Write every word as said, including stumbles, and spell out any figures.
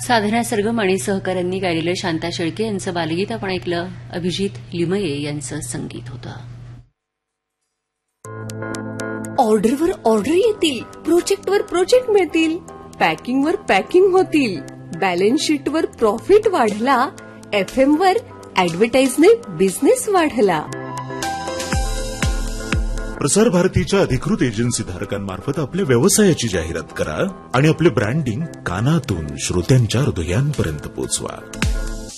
साधना सरगम आणि सहकाऱ्यांनी गायलेलं शांता शेळके यांचं बालगीत आपण ऐकलं. अभिजित लिमये यांचं संगीत होतं. ऑर्डरवर ऑर्डर येतील, प्रोजेक्टवर प्रोजेक्ट मिळतील, पॅकिंगवर पॅकिंग होतील, बॅलन्स शीटवर प्रॉफिट वाढला, एफएम वर ऍडव्हर्टाइजने बिझनेस वाढला. प्रसार भारतीच्या अधिकृत एजन्सी धारकांमार्फत आपल्या व्यवसायाची जाहिरात करा आणि आपले ब्रँडिंग कानातून श्रोत्यांच्या हृदयांपर्यंत पोहोचवा.